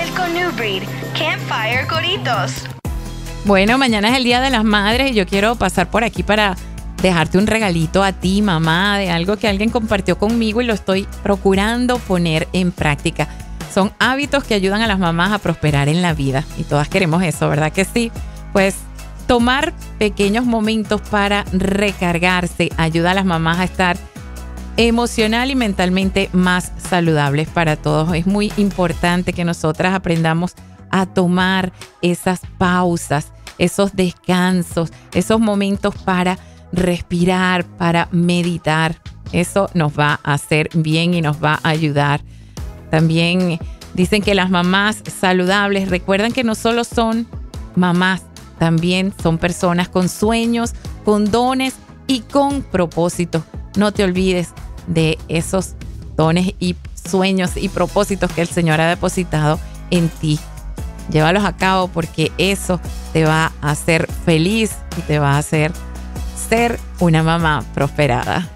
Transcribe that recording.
miel con New Breed. Campfire Coritos. Bueno, mañana es el Día de las Madres y yo quiero pasar por aquí para dejarte un regalito a ti, mamá, de algo que alguien compartió conmigo y lo estoy procurando poner en práctica. Son hábitos que ayudan a las mamás a prosperar en la vida y todas queremos eso, ¿verdad que sí? Pues tomar pequeños momentos para recargarse ayuda a las mamás a estar emocional y mentalmente más saludables para todos. Es muy importante que nosotras aprendamos a tomar esas pausas, esos descansos, esos momentos para respirar, para meditar. Eso nos va a hacer bien y nos va a ayudar. También dicen que las mamás saludables, recuerdan que no solo son mamás, también son personas con sueños, con dones y con propósitos. No te olvides de esos dones y sueños y propósitos que el Señor ha depositado en ti. Llévalos a cabo porque eso te va a hacer feliz y te va a hacer ser una mamá prosperada.